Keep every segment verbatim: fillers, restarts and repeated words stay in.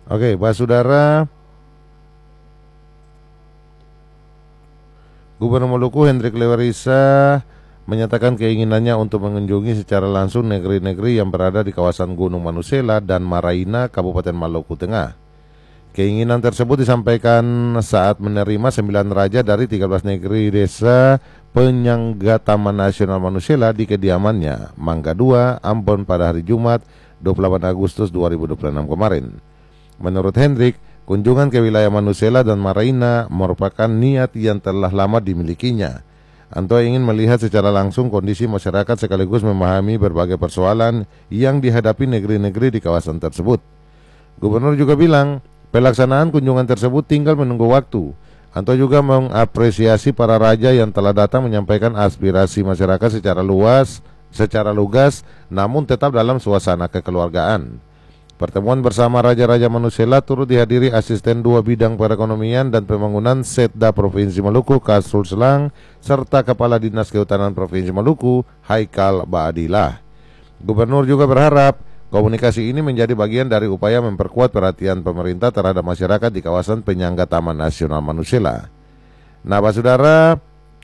Oke, Pak Saudara, Gubernur Maluku Hendrik Lewarisa menyatakan keinginannya untuk mengunjungi secara langsung negeri-negeri yang berada di kawasan Gunung Manusela dan Maraina, Kabupaten Maluku Tengah. Keinginan tersebut disampaikan saat menerima sembilan raja dari tiga belas negeri desa penyangga Taman Nasional Manusela di kediamannya, Mangga dua, Ambon pada hari Jumat dua puluh delapan Agustus dua ribu dua puluh enam kemarin. Menurut Hendrik, kunjungan ke wilayah Manusela dan Maraina merupakan niat yang telah lama dimilikinya. Anto ingin melihat secara langsung kondisi masyarakat sekaligus memahami berbagai persoalan yang dihadapi negeri-negeri di kawasan tersebut. Gubernur juga bilang, pelaksanaan kunjungan tersebut tinggal menunggu waktu. Anto juga mengapresiasi para raja yang telah datang menyampaikan aspirasi masyarakat secara luas, secara lugas, namun tetap dalam suasana kekeluargaan. Pertemuan bersama Raja-Raja Manusela turut dihadiri Asisten Dua Bidang Perekonomian dan Pembangunan Setda Provinsi Maluku, Kasrul Selang, serta Kepala Dinas Kehutanan Provinsi Maluku, Haikal Baadilah. Gubernur juga berharap komunikasi ini menjadi bagian dari upaya memperkuat perhatian pemerintah terhadap masyarakat di kawasan penyangga Taman Nasional Manusela. Nah, Pak Saudara,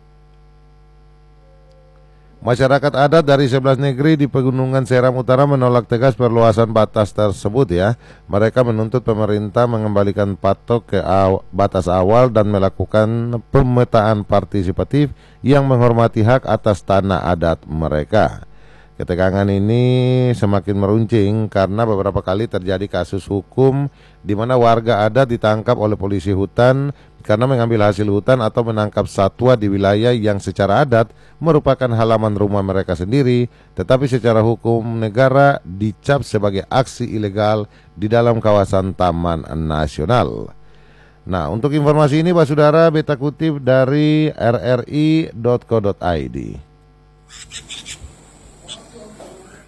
masyarakat adat dari sebelas negeri di Pegunungan Seram Utara menolak tegas perluasan batas tersebut ya. Mereka menuntut pemerintah mengembalikan patok ke aw batas awal dan melakukan pemetaan partisipatif yang menghormati hak atas tanah adat mereka. Ketegangan ini semakin meruncing karena beberapa kali terjadi kasus hukum di mana warga adat ditangkap oleh polisi hutan karena mengambil hasil hutan atau menangkap satwa di wilayah yang secara adat merupakan halaman rumah mereka sendiri, tetapi secara hukum negara dicap sebagai aksi ilegal di dalam kawasan Taman Nasional. Nah, untuk informasi ini Pak Saudara, beta kutip dari r r i dot co dot i d.